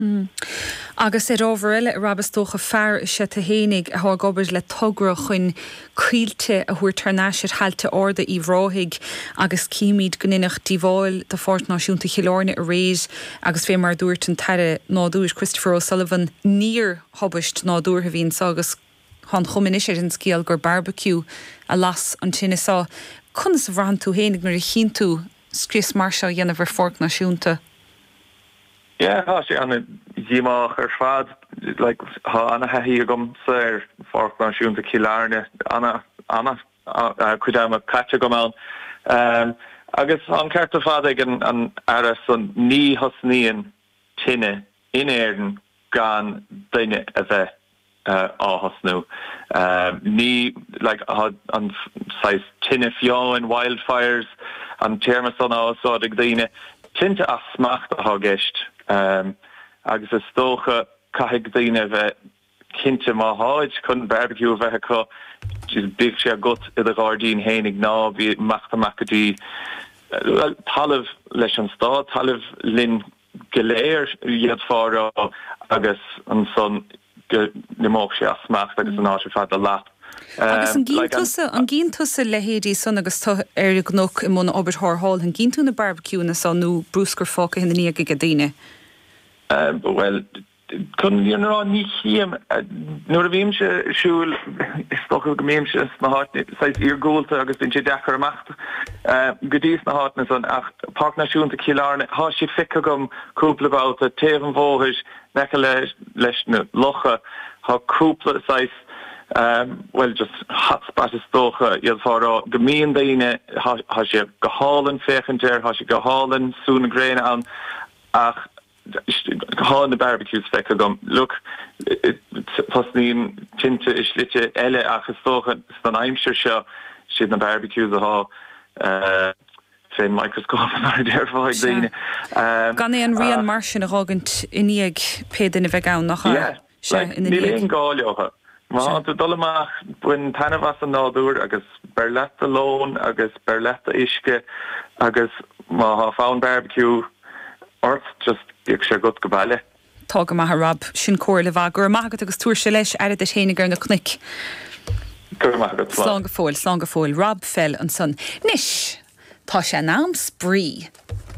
Agus óhrile rabastócha fear se a hénig a gobar le tugra chun cuilte a thuair tarnáisiir halte orda í bhráigh agus cíimiid goninech díháil de fort náisiúnta chiileárne a réis agus fé mar dúirt an teire náúis Christopher O'Sullivan níor hobbist náútha bhín agus chun chominis an scéal gur barbecue a las an tinnaá. Chun sa bhran tú hénig mar a chin tú scris mar seo dhéanamh fort náisiúnta. Yeah, she an Zima her fad like Anna Hahi gum sir for Shun to Killarne Anna Kudama catch gum out. I guess on Carta Fadig and Arason ni hosnian tinne in Erden gan dine eve hosnu. Ni like on size tinne fio and wildfires and Termason also dine tinte a smacht a hagist. Agus is stocha caig daine bheith cinnte má háid chun barbecue bheith có is big sé gut i a gádaín hénig ná bhí machta macadí talamh leis an stá talamh linn goléir iad fárá agus an son nimóg sé a smacht agus an áise fad a leat. Agus an gín tusa lehéadí son agus ar gnóch i mna obair hall an gín tú na barbecue na son nó brúscar fóca hinna níag go daine. Well, kun you know ni hiem nur vim shul stoch gemeemse na hart seit ihr goal agus in dakar macht gedis na hart son ach partnershun te Killarne ha si fikkum couple about the teven vohis nekele leshne loche ha couple size well just hot spot stocha ihr far gemeen deine ha je gehalen fechenter ha je gehalen soon grain an ach há na barbecues feice gom. Look, pasnín tinte is litte eile achas tócha stan aimsir seo siad na barbecues a há féin microscope mar derfáid daine. Gan é an rian mar sin a rágant iníag pédan a bheith gán nach ní léon gáileocha. Má tú dolamach buin tanmhas an nádúr agus berletta lón agus berletta isce agus má há fáin barbecue ort just ag sé gut go baile. Tága maithe Rob sin cóir le bhag gur maithagat agus túair se leis ar a téanagar na cnic. Gur maithagat slán go fóil Rob Fell an son. Nis, tá sé nám sprí.